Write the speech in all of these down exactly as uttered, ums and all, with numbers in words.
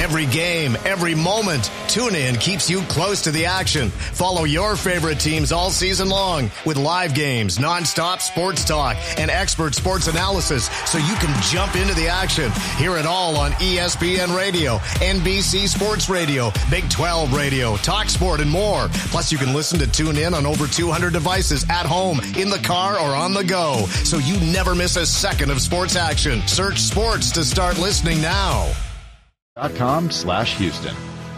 Every game, every moment, TuneIn keeps you close to the action. Follow your favorite teams all season long with live games, nonstop sports talk, and expert sports analysis so you can jump into the action. Hear it all on E S P N Radio, N B C Sports Radio, Big twelve Radio, Talk Sport, and more. Plus, you can listen to TuneIn on over two hundred devices at home, in the car, or on the go, so you never miss a second of sports action. Search sports to start listening now. .com slash Houston.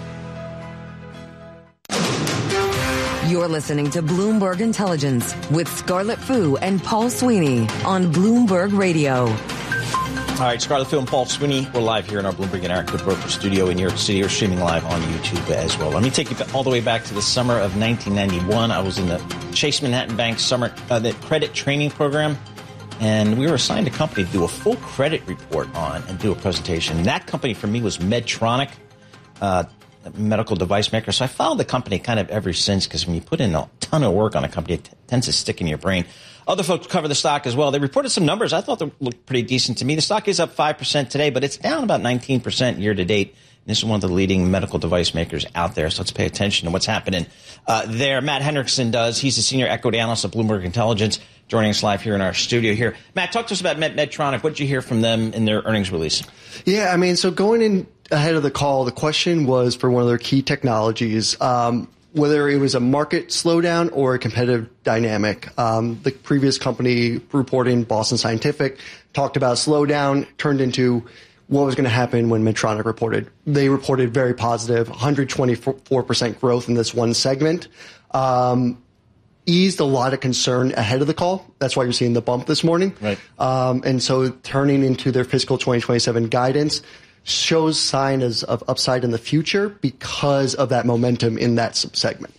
You're listening to Bloomberg Intelligence with Scarlett Fu and Paul Sweeney on Bloomberg Radio. All right, Scarlett Fu and Paul Sweeney. We're live here in our Bloomberg Interactive Broker studio in New York City. We're streaming live on YouTube as well. Let me take you all the way back to the summer of nineteen ninety-one. I was in the Chase Manhattan Bank summer uh, the credit training program. And we were assigned a company to do a full credit report on and do a presentation. And that company for me was Medtronic, uh, a medical device maker. So I followed the company kind of ever since, because when you put in a ton of work on a company, it t- tends to stick in your brain. Other folks cover the stock as well. They reported some numbers. I thought they looked pretty decent to me. The stock is up five percent today, but it's down about nineteen percent year to date. This is one of the leading medical device makers out there, so let's pay attention to what's happening uh, there. Matt Hendrickson does. He's a senior equity analyst at Bloomberg Intelligence, joining us live here in our studio here. Matt, talk to us about Med- Medtronic. What did you hear from them in their earnings release? Yeah, I mean, so going in ahead of the call, the question was for one of their key technologies, um, whether it was a market slowdown or a competitive dynamic. Um, the previous company reporting, Boston Scientific, talked about slowdown, turned into what was going to happen when Medtronic reported. They reported very positive, one hundred twenty-four percent growth in this one segment. Um, eased a lot of concern ahead of the call. That's why you're seeing the bump this morning. Right. Um, and so turning into their fiscal twenty twenty-seven guidance shows signs of upside in the future because of that momentum in that segment.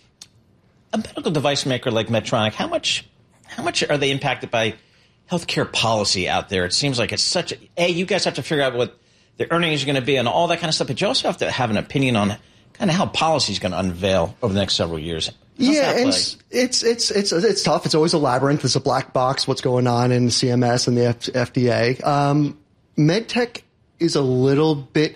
A medical device maker like Medtronic, how much, how much are they impacted by healthcare policy out there? It seems like it's such a, A, you guys have to figure out what the earnings are going to be and all that kind of stuff, but you also have to have an opinion on kind of how policy is going to unveil over the next several years. How's yeah, and it's, it's, it's, it's, it's tough. It's always a labyrinth. It's a black box, what's going on in C M S and the F- FDA. Um, MedTech is a little bit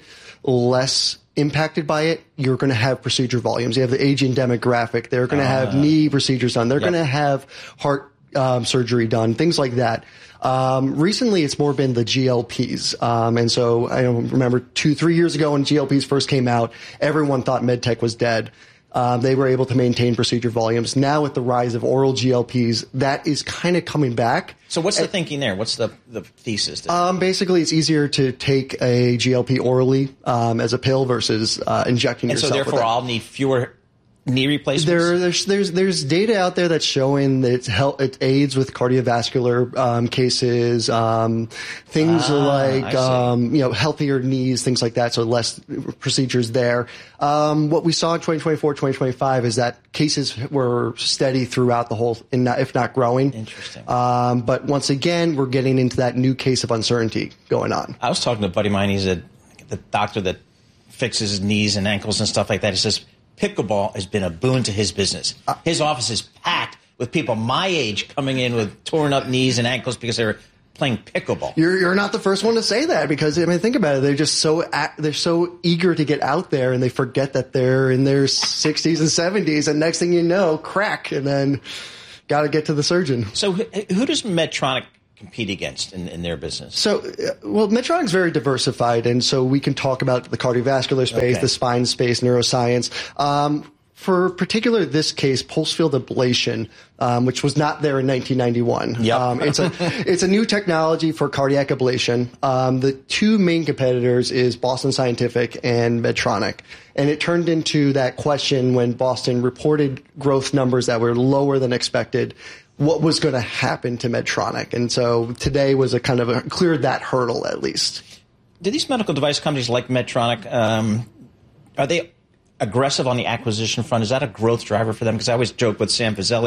less impacted by it. You're going to have procedure volumes. You have the aging demographic. They're going to uh, have knee procedures done. They're yep. going to have heart Um, surgery done, things like that. Um, recently, it's more been the G L Ps. Um, and so I remember two, three years ago when G L Ps first came out, everyone thought MedTech was dead. Um, they were able to maintain procedure volumes. Now with the rise of oral G L Ps, that is kind of coming back. So what's the thinking there? What's the, the thesis? Um, basically, it's easier to take a G L P orally um, as a pill versus uh, injecting and yourself. And so therefore, I'll need fewer knee replacements? There, there's, there's, there's data out there that's showing that it's help, it aids with cardiovascular um, cases, um, things ah, like um, you know, healthier knees, things like that. So less procedures there. Um, what we saw in twenty twenty-four, twenty twenty-five is that cases were steady throughout the whole, if not growing. Interesting. Um, but once again, we're getting into that new case of uncertainty going on. I was talking to a buddy of mine. He's a the doctor that fixes knees and ankles and stuff like that. He says pickleball has been a boon to his business. His office is packed with people my age coming in with torn up knees and ankles because they were playing pickleball. You're you're not the first one to say that, because I mean, think about it. They're just so they're so eager to get out there, and they forget that they're in their sixties and seventies, and next thing you know, crack, and then got to get to the surgeon. So who does Medtronic compete against in, in their business? So, well, Medtronic's very diversified, and so we can talk about the cardiovascular space, okay. the spine space, neuroscience. Um, for particular this case, pulse field ablation, um, which was not there in nineteen ninety-one. Yep. Um, it's a it's a new technology for cardiac ablation. Um, the two main competitors is Boston Scientific and Medtronic. And it turned into that question when Boston reported growth numbers that were lower than expected. What was going to happen to Medtronic? And so today was a kind of a cleared that hurdle at least. Do these medical device companies like Medtronic, um, are they aggressive on the acquisition front? Is that a growth driver for them? Because I always joke with Sam Fazeli.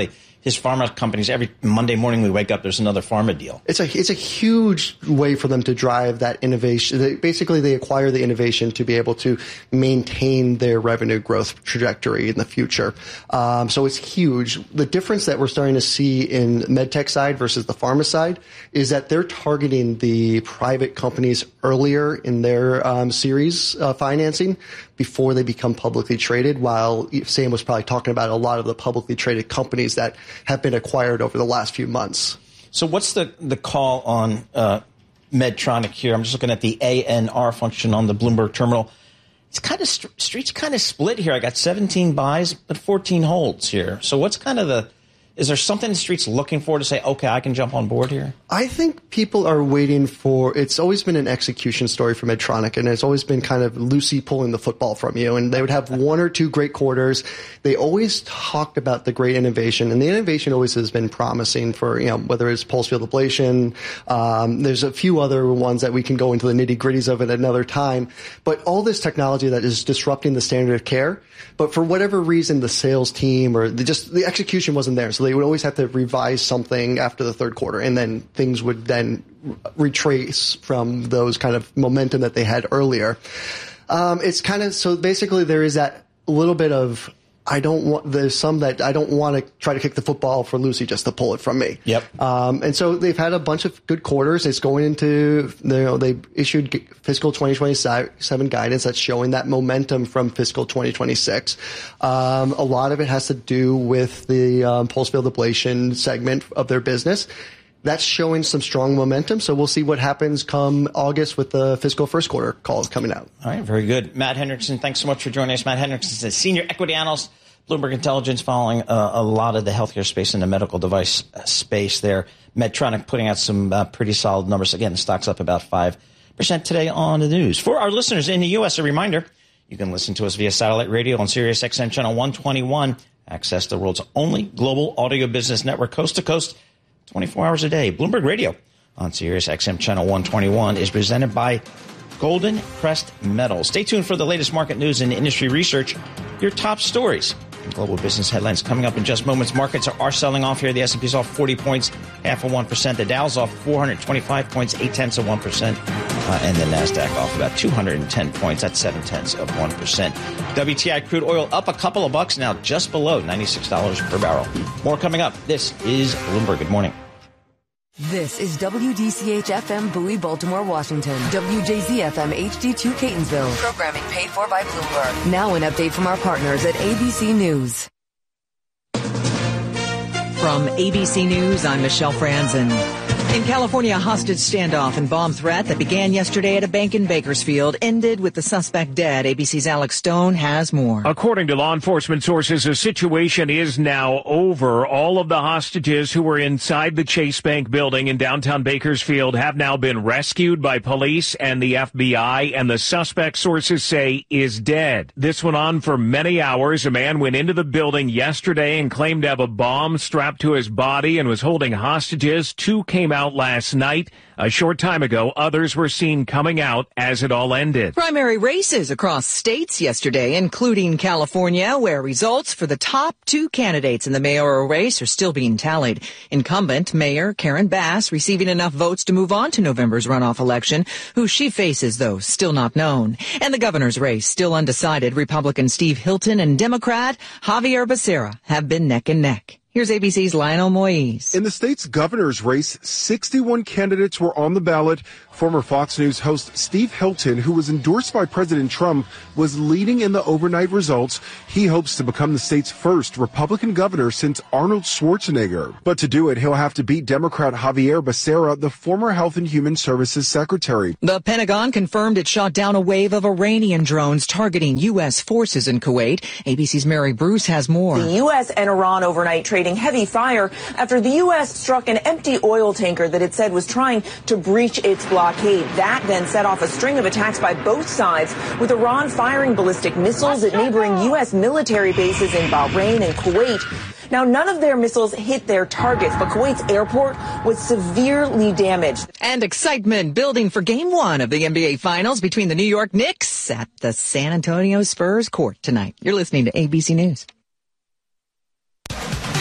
his pharma companies. Every Monday morning we wake up, there's another pharma deal. It's a it's a huge way for them to drive that innovation. They, basically, they acquire the innovation to be able to maintain their revenue growth trajectory in the future. Um, so it's huge. The difference that we're starting to see in medtech side versus the pharma side is that they're targeting the private companies earlier in their um, series uh, financing before they become publicly traded, while Sam was probably talking about a lot of the publicly traded companies that have been acquired over the last few months. So what's the, the call on uh, Medtronic here? I'm just looking at the A N R function on the Bloomberg terminal. It's kind of st- street's kind of split here. I got seventeen buys, but fourteen holds here. So what's kind of the Is there something the street's looking for to say, okay, I can jump on board here? I think people are waiting for, it's always been an execution story for Medtronic, and it's always been kind of Lucy pulling the football from you. And they would have one or two great quarters. They always talked about the great innovation, and the innovation always has been promising for, you know, whether it's pulse field ablation. Um, there's a few other ones that we can go into the nitty gritties of at another time. But all this technology that is disrupting the standard of care. But for whatever reason, the sales team or the, just the execution wasn't there. So they would always have to revise something after the third quarter, and then things would then retrace from those kind of momentum that they had earlier. Um, it's kind of, so basically there is that little bit of, I don't want, there's some that I don't want to try to kick the football for Lucy just to pull it from me. Yep. Um, and so they've had a bunch of good quarters. It's going into, you know, they issued fiscal twenty twenty-seven guidance that's showing that momentum from fiscal twenty twenty-six. Um, a lot of it has to do with the um, pulse field ablation segment of their business. That's showing some strong momentum. So we'll see what happens come August with the fiscal first quarter calls coming out. All right, very good. Matt Hendrickson, thanks so much for joining us. Matt Hendrickson is a senior equity analyst, Bloomberg Intelligence, following uh, a lot of the healthcare space and the medical device uh, space there. Medtronic putting out some uh, pretty solid numbers. Again, the stock's up about five percent today on the news. For our listeners in the U S, a reminder, you can listen to us via satellite radio on Sirius X M channel one twenty-one. Access the world's only global audio business network, coast to coast, twenty-four hours a day. Bloomberg Radio on Sirius X M channel one twenty-one is presented by Golden Crest Metals. Stay tuned for the latest market news and industry research. Your top stories and global business headlines coming up in just moments. Markets are, are selling off here. The S and P's off forty points, half of one percent. The Dow's off four hundred twenty-five points, eight tenths of one percent. Uh, and the Nasdaq off about two hundred ten points. That's seven tenths of one percent. W T I crude oil up a couple of bucks now, just below ninety-six dollars per barrel. More coming up. This is Bloomberg. Good morning. This is W D C H F M Bowie, Baltimore, Washington. W J Z F M H D two Catonsville. Programming paid for by Bloomberg. Now an update from our partners at A B C News. From A B C News, I'm Michelle Franzen. In California, a hostage standoff and bomb threat that began yesterday at a bank in Bakersfield ended with the suspect dead. A B C's Alex Stone has more. According to law enforcement sources, the situation is now over. All of the hostages who were inside the Chase Bank building in downtown Bakersfield have now been rescued by police and the F B I, and the suspect, sources say, is dead. This went on for many hours. A man went into the building yesterday and claimed to have a bomb strapped to his body and was holding hostages. Two came out last night. A short time ago, others were seen coming out as it all ended. Primary races across states yesterday, including California, where results for the top two candidates in the mayoral race are still being tallied. Incumbent Mayor Karen Bass receiving enough votes to move on to November's runoff election. Who she faces, though, still not known. And the governor's race, still undecided. Republican Steve Hilton and Democrat Javier Becerra have been neck and neck. Here's A B C's Lionel Moise. In the state's governor's race, sixty-one candidates were on the ballot. Former Fox News host Steve Hilton, who was endorsed by President Trump, was leading in the overnight results. He hopes to become the state's first Republican governor since Arnold Schwarzenegger. But to do it, he'll have to beat Democrat Javier Becerra, the former Health and Human Services Secretary. The Pentagon confirmed it shot down a wave of Iranian drones targeting U S forces in Kuwait. A B C's Mary Bruce has more. The U S and Iran overnight trading heavy fire after the U S struck an empty oil tanker that it said was trying to breach its blockade. That then set off a string of attacks by both sides, with Iran firing ballistic missiles at neighboring U S military bases in Bahrain and Kuwait. Now, none of their missiles hit their targets, but Kuwait's airport was severely damaged. And excitement building for Game One of the N B A Finals between the New York Knicks at the San Antonio Spurs court tonight. You're listening to A B C News.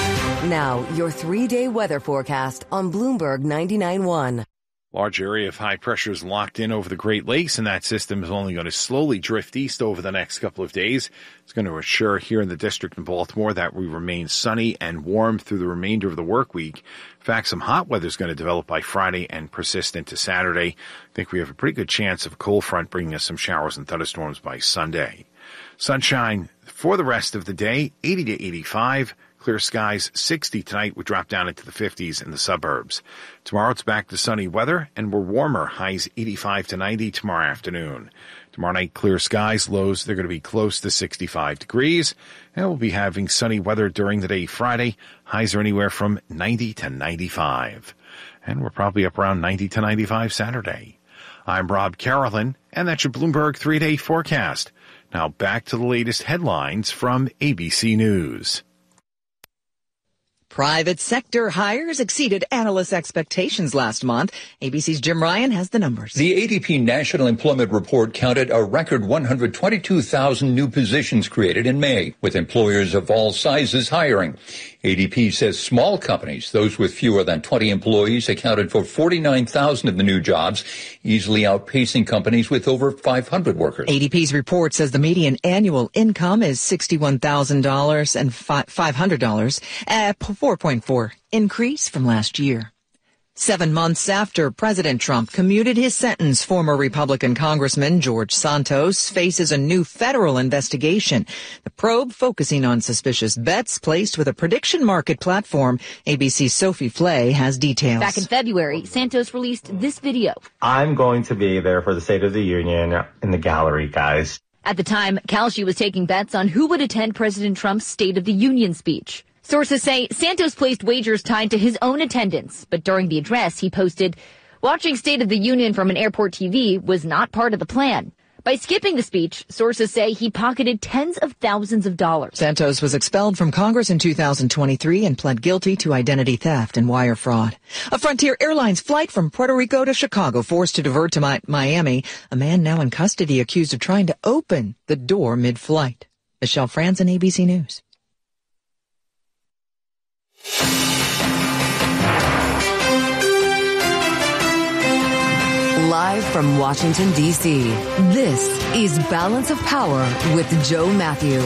Now, your three-day weather forecast on Bloomberg ninety-nine point one. Large area of high pressure is locked in over the Great Lakes, and that system is only going to slowly drift east over the next couple of days. It's going to ensure here in the district in Baltimore that we remain sunny and warm through the remainder of the work week. In fact, some hot weather is going to develop by Friday and persist into Saturday. I think we have a pretty good chance of a cold front bringing us some showers and thunderstorms by Sunday. Sunshine for the rest of the day, eighty to eighty-five. Clear skies, sixty tonight, would drop down into the fifties in the suburbs. Tomorrow it's back to sunny weather, and we're warmer. Highs eighty-five to ninety tomorrow afternoon. Tomorrow night, clear skies, lows, they're going to be close to sixty-five degrees. And we'll be having sunny weather during the day Friday. Highs are anywhere from ninety to ninety-five. And we're probably up around ninety to ninety-five Saturday. I'm Rob Carolyn, and that's your Bloomberg three-day forecast. Now back to the latest headlines from A B C News. Private sector hires exceeded analysts' expectations last month. A B C's Jim Ryan has the numbers. The A D P National Employment Report counted a record one hundred twenty-two thousand new positions created in May, with employers of all sizes hiring. A D P says small companies, those with fewer than twenty employees, accounted for forty-nine thousand of the new jobs, easily outpacing companies with over five hundred workers. A D P's report says the median annual income is sixty-one thousand dollars and five hundred dollars, a four point four increase from last year. Seven months after President Trump commuted his sentence, former Republican Congressman George Santos faces a new federal investigation. The probe focusing on suspicious bets placed with a prediction market platform. A B C's Sophie Flay has details. Back in February, Santos released this video. I'm going to be there for the State of the Union in the gallery, guys. At the time, Kalshi was taking bets on who would attend President Trump's State of the Union speech. Sources say Santos placed wagers tied to his own attendance, but during the address he posted, watching State of the Union from an airport T V was not part of the plan. By skipping the speech, sources say he pocketed tens of thousands of dollars. Santos was expelled from Congress in two thousand twenty-three and pled guilty to identity theft and wire fraud. A Frontier Airlines flight from Puerto Rico to Chicago forced to divert to Mi- Miami. A man now in custody accused of trying to open the door mid-flight. Michelle Franzen, A B C News. Live from Washington, D C, this is Balance of Power with Joe Matthew.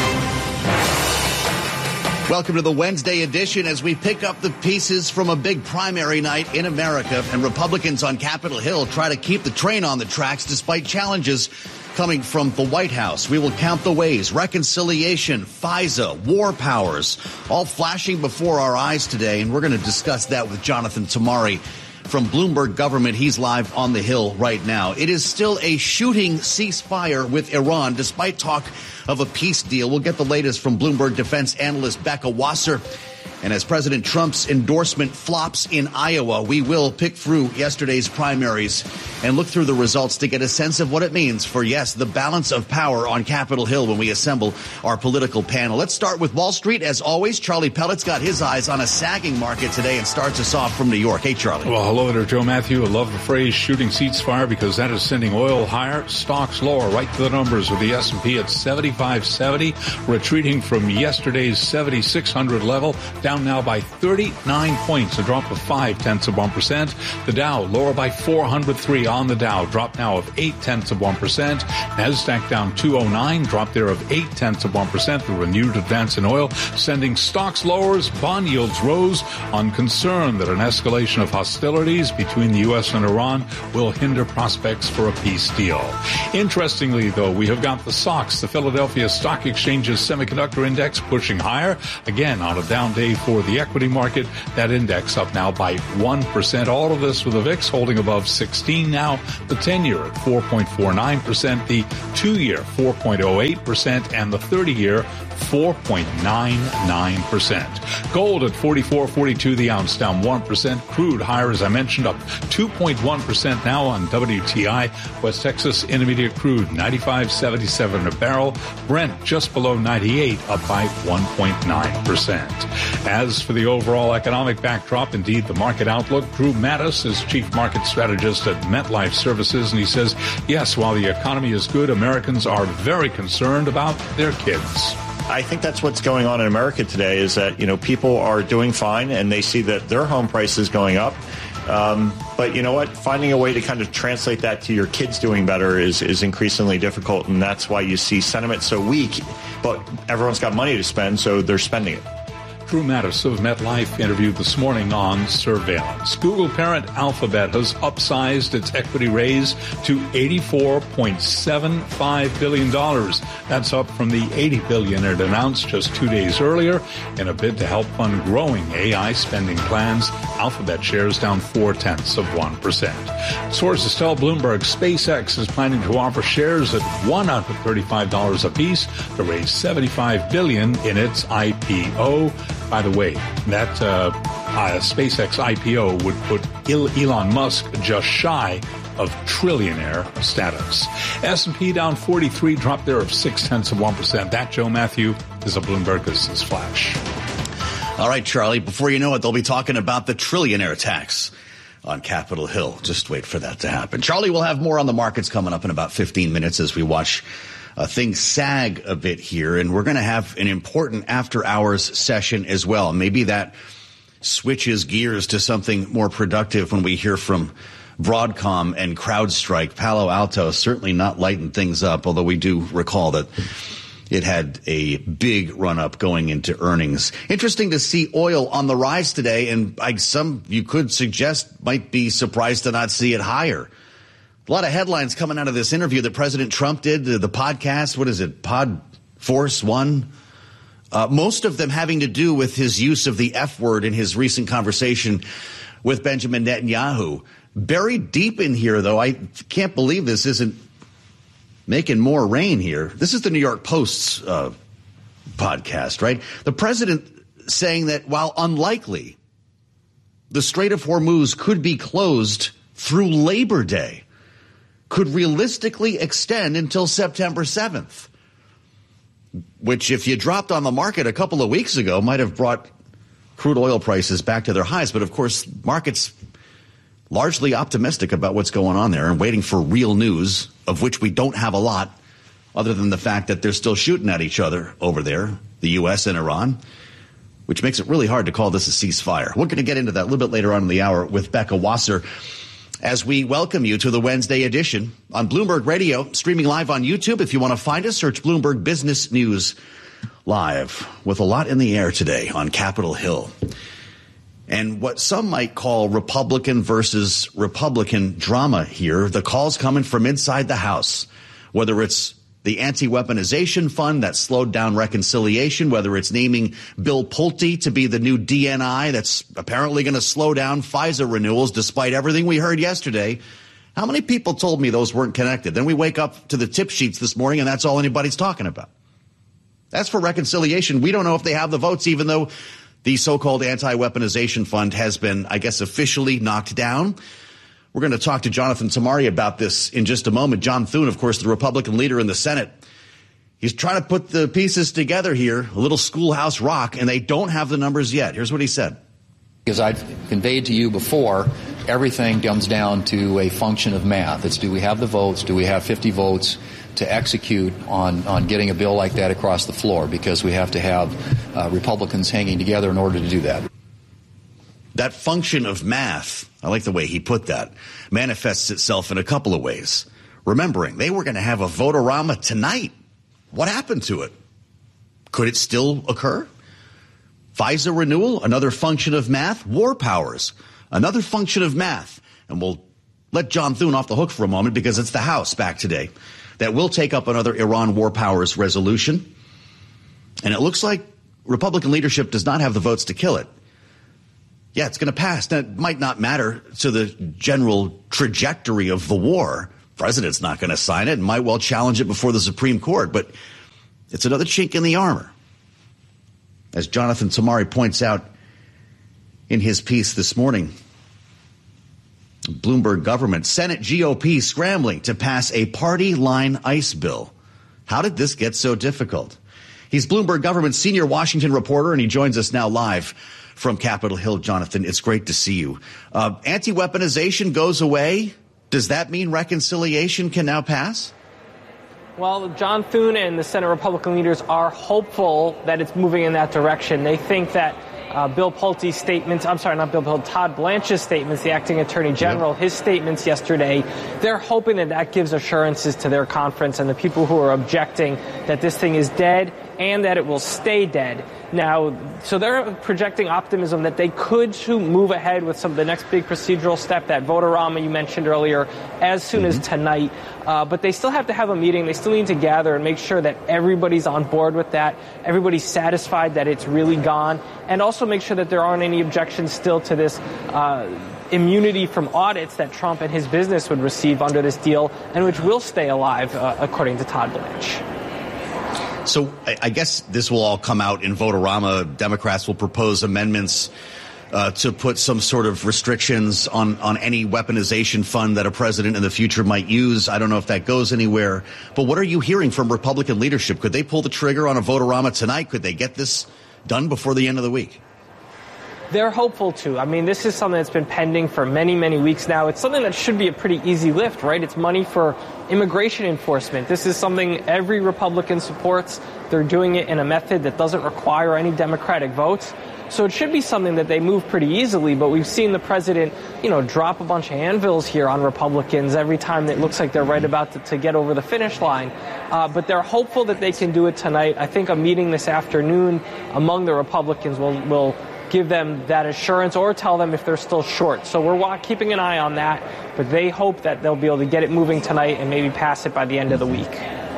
Welcome to the Wednesday edition as we pick up the pieces from a big primary night in America, and Republicans on Capitol Hill try to keep the train on the tracks despite challenges coming from the White House. We will count the ways: reconciliation, FISA, war powers, all flashing before our eyes today. And we're going to discuss that with Jonathan Tamari from Bloomberg Government. He's live on the Hill right now. It is still a shooting ceasefire with Iran, despite talk of a peace deal. We'll get the latest from Bloomberg defense analyst Becca Wasser. And as President Trump's endorsement flops in Iowa, we will pick through yesterday's primaries and look through the results to get a sense of what it means for, yes, the balance of power on Capitol Hill when we assemble our political panel. Let's start with Wall Street. As always, Charlie Pellet's got his eyes on a sagging market today and starts us off from New York. Hey, Charlie. Well, hello there, Joe Matthew. I love the phrase shooting ceasefire because that is sending oil higher, stocks lower, right to the numbers, with the S and P at seventy-five seventy, retreating from yesterday's seventy-six hundred level, down now by thirty-nine points, a drop of five tenths of one percent. The Dow lower by four hundred three on the Dow, drop now of eight tenths of one percent. Nasdaq down two oh nine, drop there of eight tenths of one percent. The renewed advance in oil sending stocks lowers, bond yields rose on concern that an escalation of hostilities between the U S and Iran will hinder prospects for a peace deal. Interestingly, though, we have got the S O X, the Philadelphia Stock Exchange's semiconductor index, pushing higher again on a down day for the equity market. That index up now by one percent. All of this with the V I X holding above sixteen now. The ten-year at four point four nine percent, the two-year four point oh eight percent, and the thirty-year four point nine nine percent. Gold at forty-four forty-two the ounce, down one percent. Crude higher, as I mentioned, up two point one percent now on W T I. West Texas Intermediate crude ninety-five seventy-seven a barrel. Brent just below ninety-eight, up by one point nine percent. As for the overall economic backdrop, indeed the market outlook, Drew Mattis is chief market strategist at MetLife Services, and he says, yes, while the economy is good, Americans are very concerned about their kids. I think that's what's going on in America today is that, you know, people are doing fine and they see that their home price is going up. Um, but you know what? Finding a way to kind of translate that to your kids doing better is, is increasingly difficult. And that's why you see sentiment so weak. But everyone's got money to spend, so they're spending it. Drew Mattis of MetLife interviewed this morning on surveillance. Google parent Alphabet has upsized its equity raise to eighty-four point seven five billion dollars. That's up from the eighty billion dollars it announced just two days earlier. In a bid to help fund growing A I spending plans, Alphabet shares down four-tenths of one percent. Sources tell Bloomberg SpaceX is planning to offer shares at one hundred thirty-five dollars apiece to raise seventy-five billion dollars in its I P O. By the way, that uh, uh, SpaceX I P O would put Elon Musk just shy of trillionaire status. S and P down forty-three, drop there of six-tenths of one percent. That, Joe Matthew, is a Bloomberg Business Flash. All right, Charlie, before you know it, they'll be talking about the trillionaire tax on Capitol Hill. Just wait for that to happen. Charlie, we'll have more on the markets coming up in about fifteen minutes as we watch Uh, things sag a bit here, and we're going to have an important after-hours session as well. Maybe that switches gears to something more productive when we hear from Broadcom and CrowdStrike. Palo Alto certainly not lighting things up, although we do recall that it had a big run-up going into earnings. Interesting to see oil on the rise today, and I, some you could suggest might be surprised to not see it higher. A lot of headlines coming out of this interview that President Trump did, the podcast, what is it, Pod Force One? Uh, most of them having to do with his use of the F word in his recent conversation with Benjamin Netanyahu. Buried deep in here, though, I can't believe this isn't making more rain here. This is the New York Post's uh, podcast, right? The president saying that while unlikely, the Strait of Hormuz could be closed through Labor Day, could realistically extend until September seventh, which if you dropped on the market a couple of weeks ago might have brought crude oil prices back to their highs. But of course, markets largely optimistic about what's going on there and waiting for real news, of which we don't have a lot, other than the fact that they're still shooting at each other over there, the U S and Iran, which makes it really hard to call this a ceasefire. We're going to get into that a little bit later on in the hour with Becca Wasser, as we welcome you to the Wednesday edition on Bloomberg Radio, streaming live on YouTube. If you want to find us, search Bloomberg Business News Live, with a lot in the air today on Capitol Hill. And what some might call Republican versus Republican drama here, the calls coming from inside the House, whether it's the anti-weaponization fund that slowed down reconciliation, whether it's naming Bill Pulte to be the new D N I that's apparently going to slow down FISA renewals despite everything we heard yesterday. How many people told me those weren't connected? Then we wake up to the tip sheets this morning and that's all anybody's talking about. As for reconciliation, we don't know if they have the votes, even though the so-called anti-weaponization fund has been, I guess, officially knocked down. We're going to talk to Jonathan Tamari about this in just a moment. John Thune, of course, the Republican leader in the Senate. He's trying to put the pieces together here, a little schoolhouse rock, and they don't have the numbers yet. Here's what he said. As I've conveyed to you before, everything comes down to a function of math. It's do we have the votes? Do we have fifty votes to execute on, on getting a bill like that across the floor? Because we have to have uh, Republicans hanging together in order to do that. That function of math, I like the way he put that, manifests itself in a couple of ways. Remembering, they were going to have a vote-a-rama tonight. What happened to it? Could it still occur? FISA renewal, another function of math. War powers, another function of math. And we'll let John Thune off the hook for a moment because it's the House back today that will take up another Iran war powers resolution. And it looks like Republican leadership does not have the votes to kill it. Yeah, it's going to pass. Now, it might not matter to the general trajectory of the war. The president's not going to sign it and might well challenge it before the Supreme Court. But it's another chink in the armor. As Jonathan Tamari points out in his piece this morning, Bloomberg government, Senate G O P scrambling to pass a party line ICE bill. How did this get so difficult? He's Bloomberg government senior Washington reporter, and he joins us now live from Capitol Hill. Jonathan, it's great to see you. Uh, anti-weaponization goes away. Does that mean reconciliation can now pass? Well, John Thune and the Senate Republican leaders are hopeful that it's moving in that direction. They think that uh, Bill Pulte's statements, I'm sorry, not Bill Pulte, Todd Blanche's statements, the acting attorney general, yep. his statements yesterday, they're hoping that that gives assurances to their conference and the people who are objecting that this thing is dead and that it will stay dead. Now, so they're projecting optimism that they could move ahead with some of the next big procedural step, that Vote-A-Rama you mentioned earlier, as soon mm-hmm. as tonight. Uh, but they still have to have a meeting. They still need to gather and make sure that everybody's on board with that, everybody's satisfied that it's really gone, and also make sure that there aren't any objections still to this uh, immunity from audits that Trump and his business would receive under this deal, and which will stay alive, uh, according to Todd Blanche. So I guess this will all come out in Vote-A-Rama. Democrats will propose amendments uh, to put some sort of restrictions on, on any weaponization fund that a president in the future might use. I don't know if that goes anywhere. But what are you hearing from Republican leadership? Could they pull the trigger on a Vote-A-Rama tonight? Could they get this done before the end of the week? They're hopeful to. I mean, this is something that's been pending for many, many weeks now. It's something that should be a pretty easy lift, right? It's money for immigration enforcement. This is something every Republican supports. They're doing it in a method that doesn't require any Democratic votes. So it should be something that they move pretty easily. But we've seen the president, you know, drop a bunch of anvils here on Republicans every time that it looks like they're right about to, to get over the finish line. Uh, but they're hopeful that they can do it tonight. I think a meeting this afternoon among the Republicans will will give them that assurance or tell them if they're still short. So we're keeping an eye on that, but they hope that they'll be able to get it moving tonight and maybe pass it by the end of the week.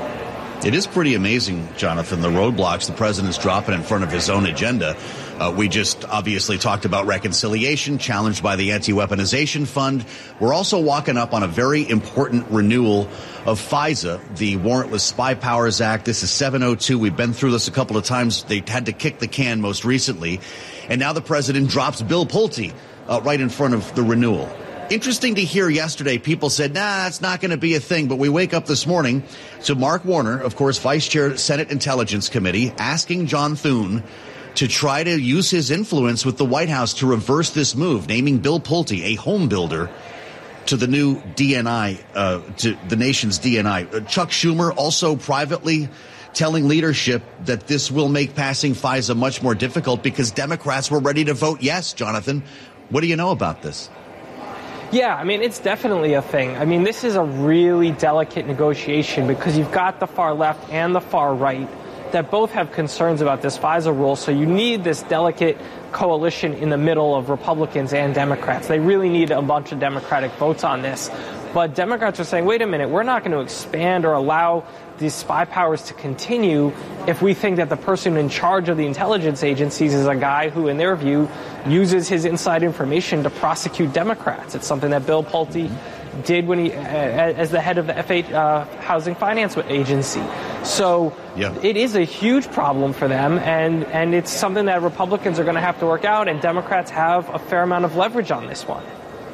It is pretty amazing, Jonathan, the roadblocks the president's dropping in front of his own agenda. Uh, we just obviously talked about reconciliation, challenged by the Anti-Weaponization Fund. We're also walking up on a very important renewal of FISA, the Warrantless Spy Powers Act. This is seven oh two. We've been through this a couple of times. They had to kick the can most recently. And now the president drops Bill Pulte uh, right in front of the renewal. Interesting to hear yesterday people said, nah, it's not going to be a thing. But we wake up this morning to Mark Warner, of course, vice chair, Senate Intelligence Committee, asking John Thune to try to use his influence with the White House to reverse this move, naming Bill Pulte a home builder to the new D N I, uh, to the nation's D N I. Uh, Chuck Schumer also privately telling leadership that this will make passing FISA much more difficult because Democrats were ready to vote yes, Jonathan. What do you know about this? Yeah, I mean, it's definitely a thing. I mean, this is a really delicate negotiation because you've got the far left and the far right that both have concerns about this FISA rule. So you need this delicate coalition in the middle of Republicans and Democrats. They really need a bunch of Democratic votes on this. But Democrats are saying, wait a minute, we're not going to expand or allow these spy powers to continue if we think that the person in charge of the intelligence agencies is a guy who, in their view, uses his inside information to prosecute Democrats. It's something that Bill Pulte did when he, uh, as the head of the F H, uh, Housing Finance Agency. So yeah. It is a huge problem for them, and, and it's something that Republicans are going to have to work out, and Democrats have a fair amount of leverage on this one.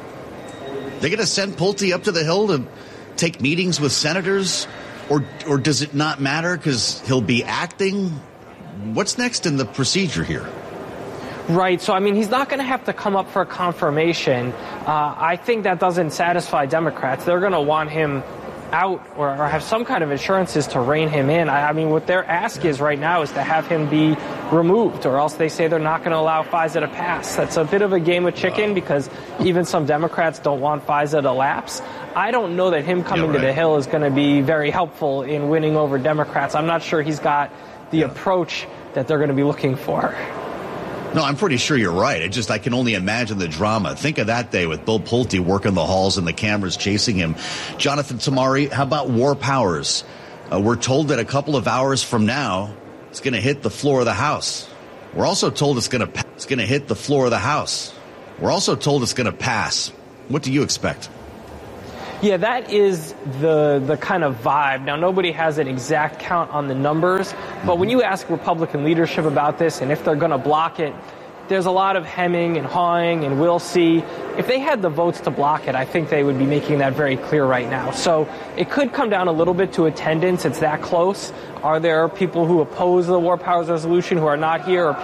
They're going to send Pulte up to the Hill to take meetings with senators, or or does it not matter because he'll be acting? What's next in the procedure here? Right. So, I mean, he's not going to have to come up for a confirmation. Uh, I think that doesn't satisfy Democrats. They're going to want him out or, or have some kind of assurances to rein him in. I, I mean, what their ask is right now is to have him be removed, or else they say they're not going to allow FISA to pass. That's a bit of a game of chicken because even some Democrats don't want FISA to lapse. I don't know that him coming yeah, right. to the Hill is going to be very helpful in winning over Democrats. I'm not sure he's got the yeah. approach that they're going to be looking for. No, I'm pretty sure you're right. It just, I can only imagine the drama. Think of that day with Bill Pulte working the halls and the cameras chasing him. Jonathan Tamari, how about War Powers? Uh, we're told that a couple of hours from now, it's going to hit the floor of the House. We're also told it's going to it's going to hit the floor of the House. We're also told it's going to pass. What do you expect? Yeah, that is the the kind of vibe. Now, nobody has an exact count on the numbers, but when you ask Republican leadership about this and if they're going to block it, there's a lot of hemming and hawing, and we'll see. If they had the votes to block it, I think they would be making that very clear right now. So it could come down a little bit to attendance. It's that close. Are there people who oppose the War Powers Resolution who are not here, or